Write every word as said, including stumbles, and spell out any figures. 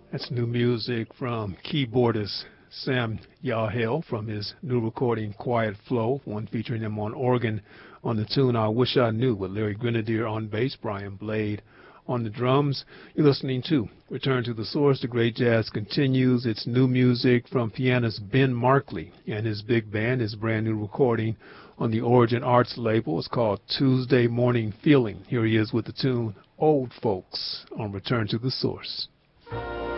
That's new music from keyboardist Sam Yahel from his new recording Quiet Flow, one featuring him on organ on the tune I Wish I Knew, with Larry Grenadier on bass, Brian Blade on the drums. You're listening to Return to the Source. The great jazz continues. It's new music from pianist Ben Markley and his big band. His brand new recording on the Origin Arts label. It's called Tuesday Morning Feeling. Here he is with the tune Old Folks on Return to the Source.